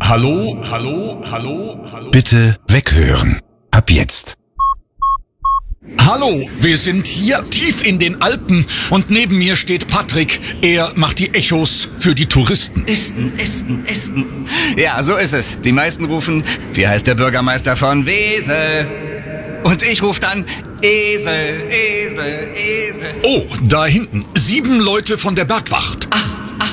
Hallo, hallo, hallo, hallo. Bitte weghören. Ab jetzt. Hallo, wir sind hier tief in den Alpen und neben mir steht Patrick. Er macht die Echos für die Touristen. Esten. Ja, so ist es. Die meisten rufen, wie heißt der Bürgermeister von Wesel? Und ich rufe dann, Esel. Oh, da hinten. 7 Leute von der Bergwacht. Acht.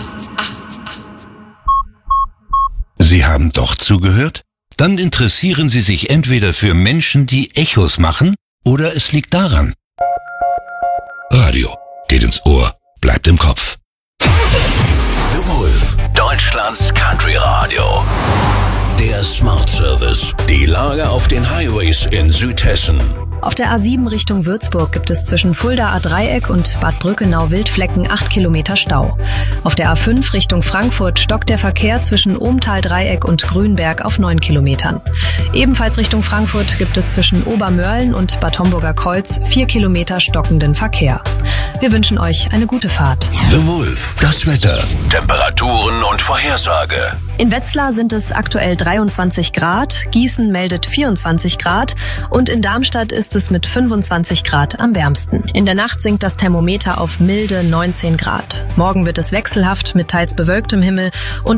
Sie haben doch zugehört? Dann interessieren Sie sich entweder für Menschen, die Echos machen, oder es liegt daran. Radio geht ins Ohr, bleibt im Kopf. The Wolf, Deutschlands Country Radio. Der Smart Service. Die Lage auf den Highways in Südhessen. Auf der A7 Richtung Würzburg gibt es zwischen Fuldaer Dreieck und Bad Brückenau-Wildflecken 8 Kilometer Stau. Auf der A5 Richtung Frankfurt stockt der Verkehr zwischen Ohmtal-Dreieck und Grünberg auf 9 Kilometern. Ebenfalls Richtung Frankfurt gibt es zwischen Obermörlen und Bad Homburger Kreuz 4 Kilometer stockenden Verkehr. Wir wünschen euch eine gute Fahrt. The Wolf, das Wetter, Temperaturen und Vorhersage. In Wetzlar sind es aktuell 23 Grad, Gießen meldet 24 Grad und in Darmstadt ist es mit 25 Grad am wärmsten. In der Nacht sinkt das Thermometer auf milde 19 Grad. Morgen wird es wechselhaft mit teils bewölktem Himmel und